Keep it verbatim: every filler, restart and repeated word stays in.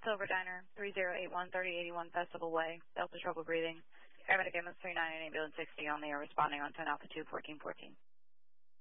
Silver Diner, three zero eight one, thirty eighty-one Festival Way, Delta Trouble Breathing. Paramedic ambulance three nine and ambulance sixty on the air responding on ten Alpha two, fourteen fourteen.